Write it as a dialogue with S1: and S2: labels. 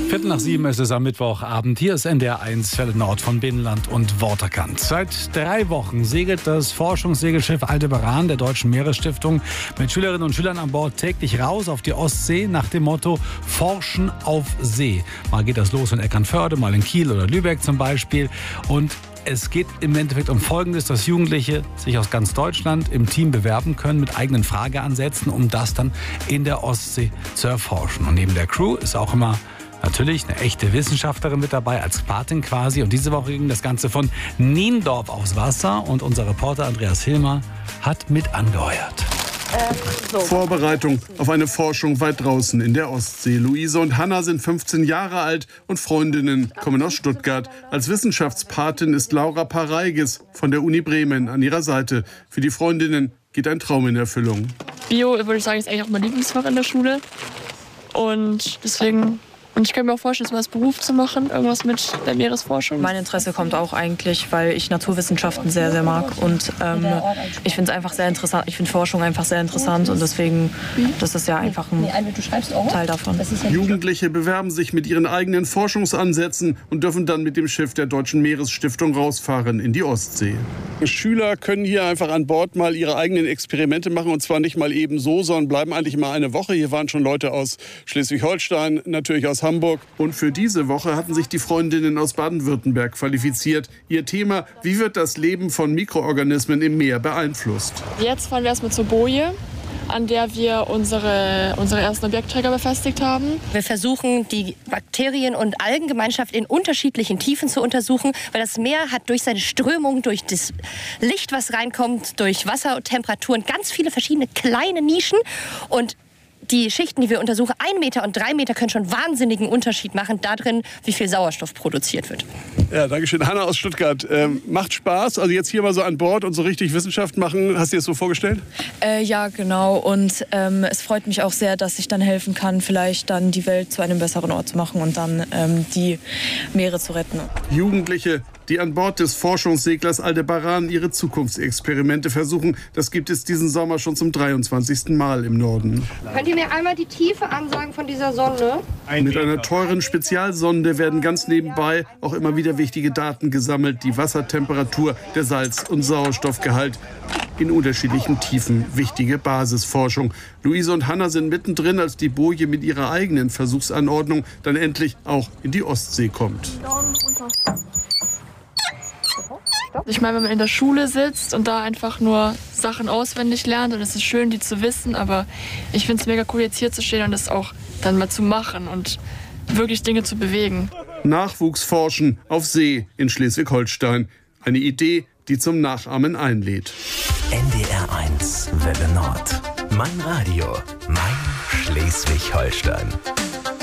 S1: 6:15 ist es am Mittwochabend. Hier ist NDR 1 Welle Nord von Binnenland und Waterkant. Seit 3 Wochen segelt das Forschungssegelschiff Aldebaran der Deutschen Meeresstiftung mit Schülerinnen und Schülern an Bord täglich raus auf die Ostsee nach dem Motto Forschen auf See. Mal geht das los in Eckernförde, mal in Kiel oder Lübeck zum Beispiel. Und es geht im Endeffekt um Folgendes, dass Jugendliche sich aus ganz Deutschland im Team bewerben können mit eigenen Frageansätzen, um das dann in der Ostsee zu erforschen. Und neben der Crew ist auch immer natürlich eine echte Wissenschaftlerin mit dabei, als Patin quasi. Und diese Woche ging das Ganze von Niendorf aufs Wasser. Und unser Reporter Andreas Hilmer hat mit angeheuert.
S2: Vorbereitung auf eine Forschung weit draußen in der Ostsee. Luise und Hanna sind 15 Jahre alt und Freundinnen, kommen aus Stuttgart. Als Wissenschaftspatin ist Laura Pareiges von der Uni Bremen an ihrer Seite. Für die Freundinnen geht ein Traum in Erfüllung.
S3: Bio, würde ich sagen, ist eigentlich auch mein Lieblingsfach in der Schule. Und deswegen... Und ich kann mir auch vorstellen, das mal als Beruf zu machen, irgendwas mit der Meeresforschung.
S4: Mein Interesse kommt auch eigentlich, weil ich Naturwissenschaften sehr, sehr mag. Und ich finde es einfach sehr interessant. Ich finde Forschung einfach sehr interessant. Und deswegen, das ist ja einfach ein Teil davon.
S2: Jugendliche bewerben sich mit ihren eigenen Forschungsansätzen und dürfen dann mit dem Schiff der Deutschen Meeresstiftung rausfahren in die Ostsee. Schüler können hier einfach an Bord mal ihre eigenen Experimente machen. Und zwar nicht mal eben so, sondern bleiben eigentlich mal eine Woche. Hier waren schon Leute aus Schleswig-Holstein, natürlich aus Hamburg. Und für diese Woche hatten sich die Freundinnen aus Baden-Württemberg qualifiziert. Ihr Thema: Wie wird das Leben von Mikroorganismen im Meer beeinflusst?
S3: Jetzt fahren wir erstmal zur Boje, an der wir unsere ersten Objektträger befestigt haben.
S5: Wir versuchen, die Bakterien- und Algengemeinschaft in unterschiedlichen Tiefen zu untersuchen, weil das Meer hat durch seine Strömung, durch das Licht, was reinkommt, durch Wassertemperaturen ganz viele verschiedene kleine Nischen. Und die Schichten, die wir untersuchen, 1 Meter und 3 Meter, können schon wahnsinnigen Unterschied machen darin, wie viel Sauerstoff produziert wird.
S2: Ja, danke schön. Hanna aus Stuttgart. Macht Spaß, also jetzt hier mal so an Bord und so richtig Wissenschaft machen. Hast du dir das so vorgestellt?
S4: Ja, genau. Und es freut mich auch sehr, dass ich dann helfen kann, vielleicht dann die Welt zu einem besseren Ort zu machen und dann die Meere zu retten.
S2: Jugendliche, die an Bord des Forschungsseglers Aldebaran ihre Zukunftsexperimente versuchen. Das gibt es diesen Sommer schon zum 23. Mal im Norden.
S6: Könnt ihr mir einmal die Tiefe ansagen von dieser Sonde?
S2: Mit einer teuren Spezialsonde werden ganz nebenbei auch immer wieder wichtige Daten gesammelt. Die Wassertemperatur, der Salz- und Sauerstoffgehalt in unterschiedlichen Tiefen. Wichtige Basisforschung. Luise und Hanna sind mittendrin, als die Boje mit ihrer eigenen Versuchsanordnung dann endlich auch in die Ostsee kommt.
S3: Ich meine, wenn man in der Schule sitzt und da einfach nur Sachen auswendig lernt, und es ist schön, die zu wissen, aber ich finde es mega cool, jetzt hier zu stehen und das auch dann mal zu machen und wirklich Dinge zu bewegen.
S2: Nachwuchsforschen auf See in Schleswig-Holstein. Eine Idee, die zum Nachahmen einlädt.
S7: NDR 1 Welle Nord. Mein Radio, mein Schleswig-Holstein.